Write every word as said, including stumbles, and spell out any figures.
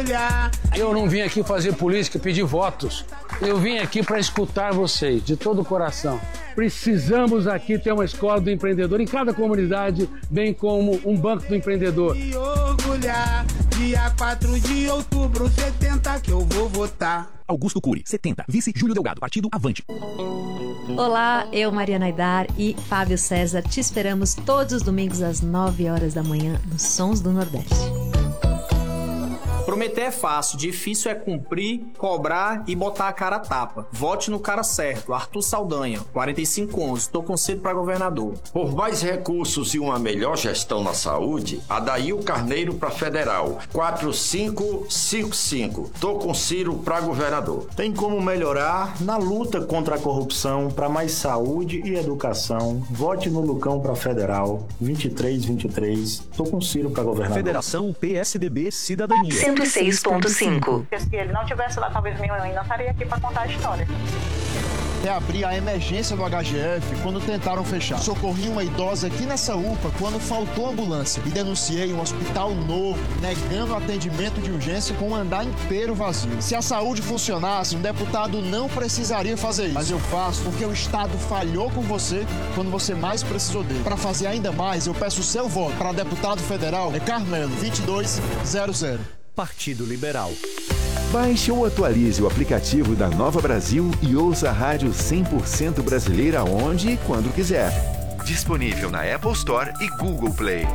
Eu não vim aqui fazer política, pedir votos. Eu vim aqui para escutar vocês, de todo o coração. Precisamos aqui ter uma escola do empreendedor em cada comunidade, bem como um banco do empreendedor. E orgulhar, dia quatro de outubro, setenta que eu vou votar. Augusto Cury, setenta. Vice Júlio Delgado, Partido Avante. Olá, eu, Mariana Aidar e Fábio César, te esperamos todos os domingos às nove horas da manhã nos Sons do Nordeste. Prometer é fácil, difícil é cumprir, cobrar e botar a cara a tapa. Vote no cara certo, Arthur Saldanha, quarenta e cinco onze, tô com cedo para governador. Por mais recursos e uma melhor gestão na saúde, Adail Carneiro para federal, quatro cinco cinco cinco, tô com Ciro para governador. Tem como melhorar na luta contra a corrupção, para mais saúde e educação. Vote no Lucão para federal, vinte e três vinte e três, tô com Ciro para governador. Federação P S D B Cidadania. cento e seis ponto cinco. Se ele não tivesse lá, talvez meu eu ainda estaria aqui para contar a história. Reabrir a emergência do H G F quando tentaram fechar. Socorri uma idosa aqui nessa U P A quando faltou ambulância. E denunciei um hospital novo, negando atendimento de urgência com um andar inteiro vazio. Se a saúde funcionasse, um deputado não precisaria fazer isso. Mas eu faço porque o Estado falhou com você quando você mais precisou dele. Para fazer ainda mais, eu peço o seu voto. Para deputado federal, é Carmelo, vinte e dois zero zero. Partido Liberal. Baixe ou atualize o aplicativo da Nova Brasil e ouça a rádio cem por cento brasileira onde e quando quiser. Disponível na Apple Store e Google Play.